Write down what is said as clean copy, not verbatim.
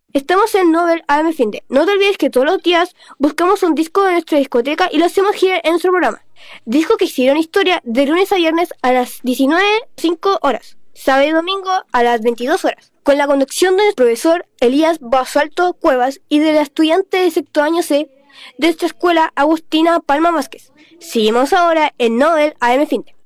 Estamos en Nobel AM Finde. No te olvides que todos los días buscamos un disco de nuestra discoteca y lo hacemos girar en nuestro programa. Disco que hicieron historia de lunes a viernes a las 19:05 horas, sábado y domingo a las 22 horas, con la conducción del profesor Elías Basalto Cuevas y de la estudiante de sexto año C de esta escuela, Agustina Palma Vázquez. Seguimos ahora en Nobel AM Finde.